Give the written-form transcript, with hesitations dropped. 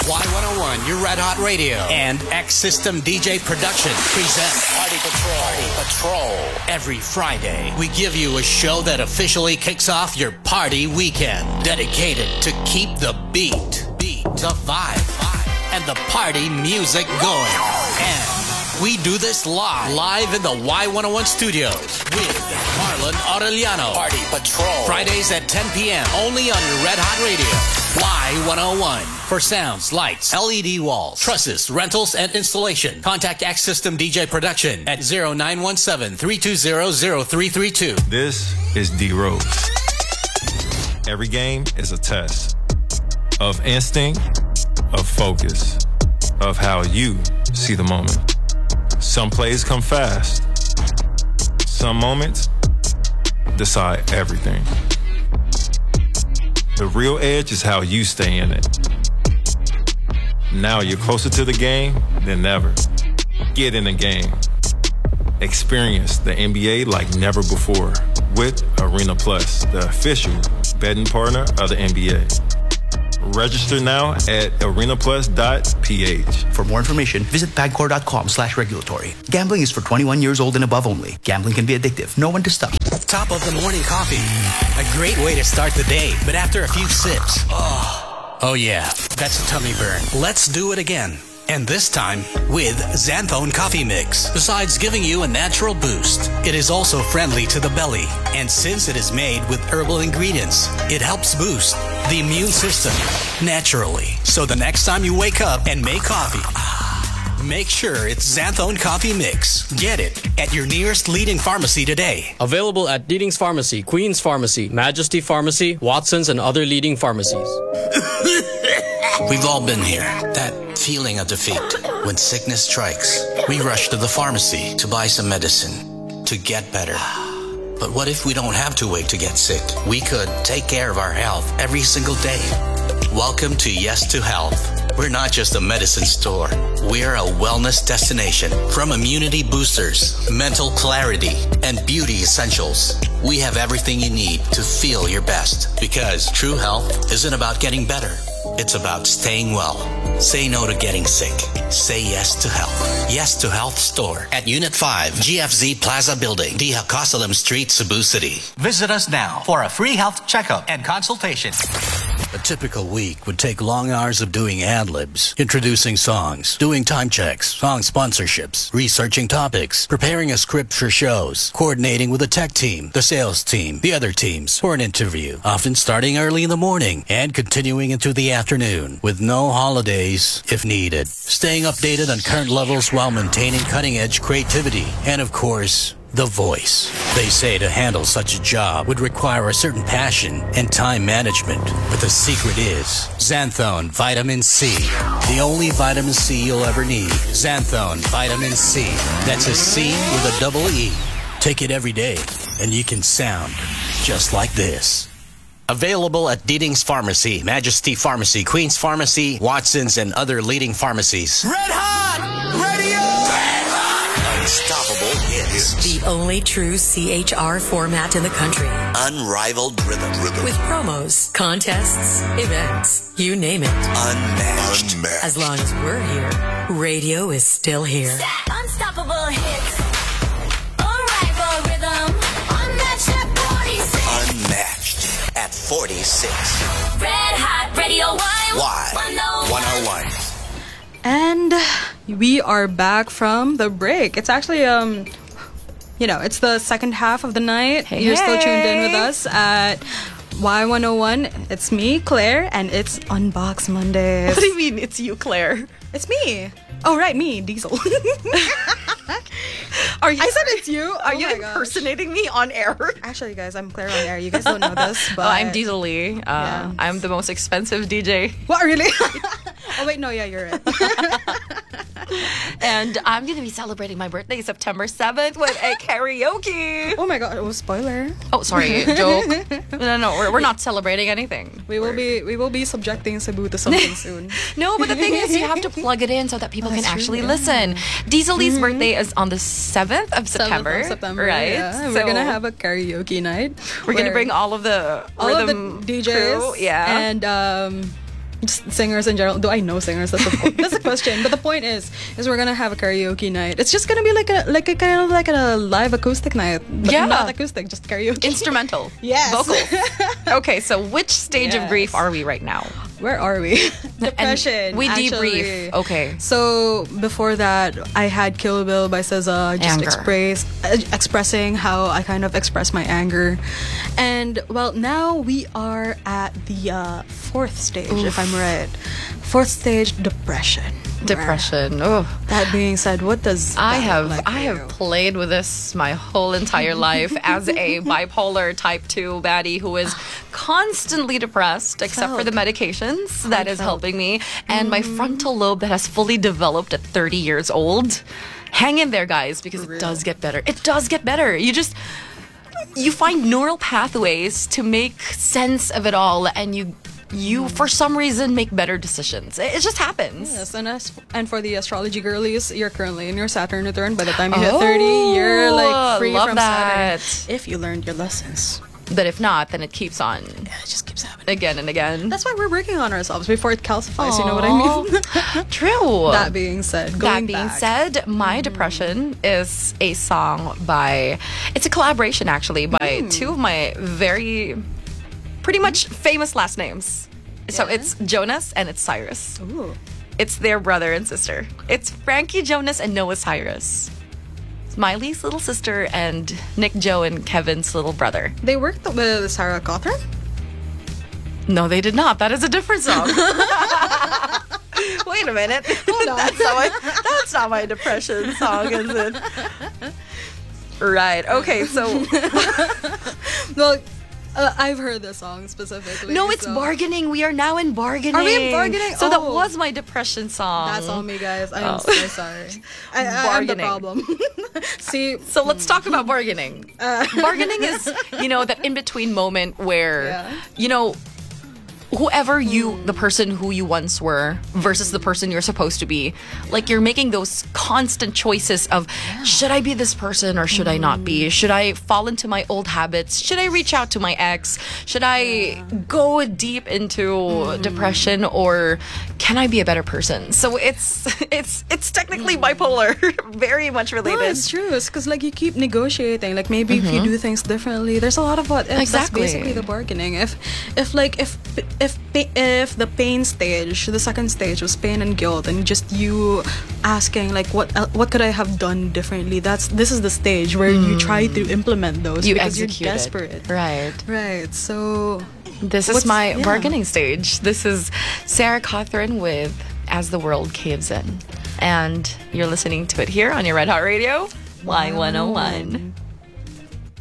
Y101, your Red Hot Radio, and X System DJ Production present Party Patrol. Party Patrol. Every Friday, we give you a show that officially kicks off your party weekend, dedicated to keep the beat, the vibe, and the party music going. And we do this live in the Y101 studios with Marlon Aureliano. Party Patrol. Fridays at 10 p.m. only on your Red Hot Radio. Y101. For sounds, lights, LED walls, trusses, rentals, and installation. Contact X System DJ Production at 0917-320-0332. This is D Rose. Every game is a test of instinct, of focus, of how you see the moment. Some plays come fast. Some moments decide everything. The real edge is how you stay in it. Now you're closer to the game than ever. Get in the game. Experience the NBA like never before with Arena Plus, the official betting partner of the NBA. Register now at arenaplus.ph. For more information, visit pagcor.com/regulatory. Gambling is for 21 years old and above only. Gambling can be addictive. Know when to stop. Top of the morning coffee. A great way to start the day, but after a few sips, oh yeah, that's a tummy burn. Let's do it again. And this time with Xanthone Coffee Mix. Besides giving you a natural boost, it is also friendly to the belly. And since it is made with herbal ingredients, it helps boost the immune system naturally. So the next time you wake up and make coffee, make sure it's Xanthone Coffee Mix. Get it at your nearest leading pharmacy today. Available at Leading's Pharmacy, Queen's Pharmacy, Majesty Pharmacy, Watson's, and other leading pharmacies. We've all been here. That feeling of defeat. When sickness strikes, we rush to the pharmacy to buy some medicine to get better. But what if we don't have to wait to get sick? We could take care of our health every single day. Welcome to Yes to Health. We're not just a medicine store. We're a wellness destination. From immunity boosters, mental clarity, and beauty essentials, we have everything you need to feel your best. Because true health isn't about getting better. It's about staying well. Say no to getting sick. Say yes to health. Yes to Health Store at Unit 5, GFZ Plaza Building, D. Hacosalem Street, Cebu City. Visit us now for a free health checkup and consultation. A typical week would take long hours of doing ad-libs, introducing songs, doing time checks, song sponsorships, researching topics, preparing a script for shows, coordinating with the tech team, the sales team, the other teams for an interview, often starting early in the morning and continuing into the afternoon with no holidays if needed. Staying updated on current levels while maintaining cutting-edge creativity and, of course, the voice. They say to handle such a job would require a certain passion and time management. But the secret is Xanthone Vitamin C. The only vitamin C you'll ever need. Xanthone Vitamin C. That's a C with a double E. Take it every day and you can sound just like this. Available at Deeding's Pharmacy, Majesty Pharmacy, Queen's Pharmacy, Watson's, and other leading pharmacies. Red Hot Radio! Red Hot! Unstoppable hits. The only true CHR format in the country. Unrivaled rhythm. With promos, contests, events, you name it. Unmatched. As long as we're here, radio is still here. Unstoppable hits. Unrivaled rhythm. Unmatched at 46. Unmatched at 46. Red Hot Radio Y101. And we are back from the break. It's actually, it's the second half of the night. You're still tuned in with us at Y101. It's me, Claire, and it's Unbox Mondays. What do you mean it's you, Claire? It's me. Oh, right, me, Diesel. Are you? I said it's you. Are you impersonating me on air? Actually, guys, I'm Claire on air. You guys don't know this, but I'm Diesel Lee. I'm the most expensive DJ. What, really? Oh wait, no, yeah, you're right. And I'm gonna be celebrating my birthday September 7th with a karaoke. Oh my god! Oh, spoiler. Oh, sorry, joke. No, we're not celebrating anything. We will be subjecting Cebu to something soon. No, but the thing is, you have to plug it in so that people can actually listen. Diesel Lee's birthday is on the 7th of September. Right? Yeah. We're gonna have a karaoke night. We're gonna bring all of the DJs. crew, yeah, and just singers in general. Do I know singers? That's a question. But the point is we're gonna have a karaoke night. It's just gonna be like a kind of like a live acoustic night. But not acoustic, just karaoke. Instrumental. Yes. Vocals. Okay, so which stage of grief are we right now? Where are we? Depression. And we actually. debrief. Okay. So before that, I had Kill Bill by SZA, just expressing how I kind of express my anger. And well, now we are at the fourth stage, if I'm right. Fourth stage, depression. Depression. Oh. That being said, what does I that look like have for you? played with this my whole entire life as a bipolar type 2 baddie who is constantly depressed, except for the medications that is helping me, and my frontal lobe that has fully developed at 30 years old. Hang in there, guys, because it does get better. It does get better. You find neural pathways to make sense of it all, and you for some reason make better decisions. It just happens. Yes, and for the astrology girlies, you're currently in your Saturn return. By the time you hit 30, you're like free from Saturn. If you learned your lessons. But if not, then it keeps on. Yeah, it just keeps happening. Again and again. That's why we're working on ourselves before it calcifies, you know what I mean? True. That being said, My Depression is a song by, it's a collaboration actually by two of my very pretty much famous last names. So it's Jonas and it's Cyrus. Ooh. It's their brother and sister. It's Frankie Jonas and Noah Cyrus. Miley's little sister and Nick Joe and Kevin's little brother. They worked with Sarah Cawthon? No, they did not. That is a different song. Wait a minute. Hold on. That's not my depression song, is it? Right. Okay, so... Well... I've heard the song specifically. No, it's Bargaining. We are now in Bargaining. Are we in Bargaining? So that was my depression song. That's on me, guys. I'm so sorry. I'm the problem. See, so let's talk about Bargaining. Bargaining is, that in-between moment where, whoever the person who you once were versus the person you're supposed to be, like you're making those constant choices of, should I be this person or should I not be? Should I fall into my old habits? Should I reach out to my ex? Should I go deep into depression, or can I be a better person? So it's technically bipolar, very much related. No, it's true. It's because like you keep negotiating. Like maybe if you do things differently, there's a lot of what ifs. Exactly. That's basically the bargaining. If the pain stage, the second stage was pain and guilt, and just you asking like what could I have done differently? This is the stage where you try to implement those because you're desperate. Right. So this is my bargaining stage. This is Sarah Cawthon with As the World Caves In, and you're listening to it here on your Red Hot Radio Y101.